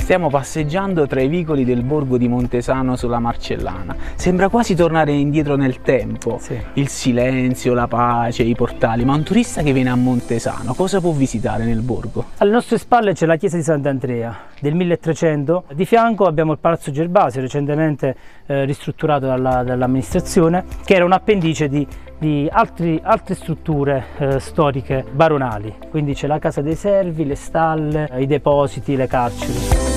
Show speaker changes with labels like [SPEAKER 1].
[SPEAKER 1] Stiamo passeggiando tra i vicoli del borgo di Montesano sulla Marcellana. Sembra quasi tornare indietro nel tempo.
[SPEAKER 2] Sì.
[SPEAKER 1] Il silenzio, la pace, i portali. Ma un turista che viene a Montesano cosa può visitare nel borgo?
[SPEAKER 2] Alle nostre spalle c'è la chiesa di Sant'Andrea del 1300. Di fianco abbiamo il Palazzo Gervasio, recentemente ristrutturato dall'amministrazione, che era un appendice di altre strutture storiche baronali. Quindi c'è la Casa dei Servi, le stalle, i depositi, le carceri.